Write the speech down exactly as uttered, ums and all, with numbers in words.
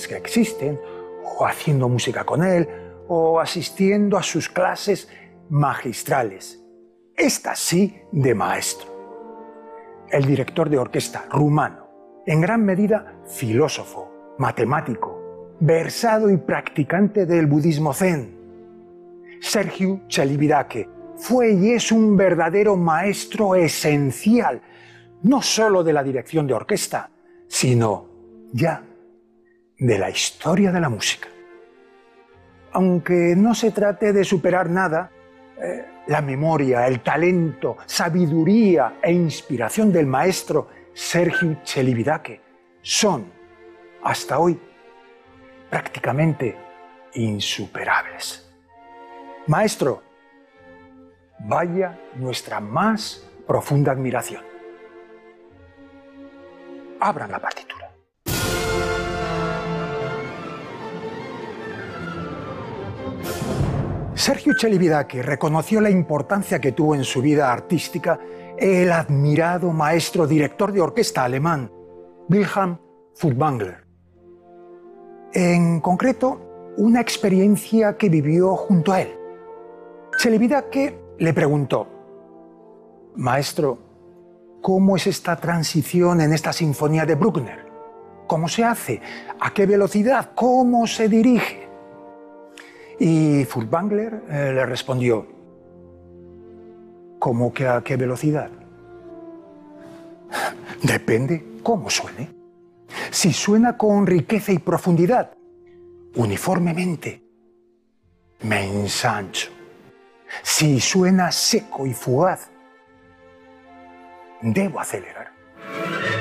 que existen, o haciendo música con él, o asistiendo a sus clases magistrales. Esta sí de maestro. El director de orquesta rumano, en gran medida filósofo, matemático, versado y practicante del budismo zen. Sergiu Celibidache fue y es un verdadero maestro esencial, no solo de la dirección de orquesta, sino ya de la historia de la música. Aunque no se trate de superar nada, eh, la memoria, el talento, sabiduría e inspiración del maestro Sergiu Celibidache son, hasta hoy, prácticamente insuperables. Maestro, vaya nuestra más profunda admiración. Abran la partitura. Sergiu Celibidache reconoció la importancia que tuvo en su vida artística el admirado maestro director de orquesta alemán, Wilhelm Furtwängler. En concreto, una experiencia que vivió junto a él. Celibidache le preguntó: Maestro, ¿cómo es esta transición en esta sinfonía de Bruckner? ¿Cómo se hace? ¿A qué velocidad? ¿Cómo se dirige? Y Furtwängler eh, le respondió: ¿cómo que a qué velocidad? Depende cómo suene. Si suena con riqueza y profundidad, uniformemente, me ensancho. Si suena seco y fugaz, debo acelerar.